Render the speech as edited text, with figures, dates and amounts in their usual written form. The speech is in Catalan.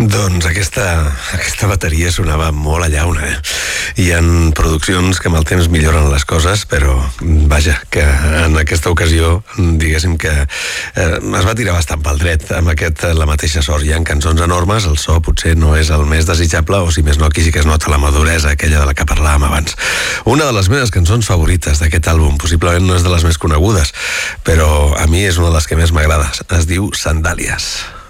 Doncs aquesta bateria sonava molt a llauna, Hi ha produccions que amb el temps milloren les coses, però vaja, que en aquesta ocasió diguéssim que es va tirar bastant pel dret amb la mateixa sort. Hi ha cançons enormes, el so potser no és el més desitjable, o si més no, aquí sí que es nota la maduresa aquella de la que parlàvem abans. Una de les meves cançons favorites d'aquest àlbum, possiblement no és de les més conegudes, però a mi és una de les que més m'agrada. Es diu Sandàlies.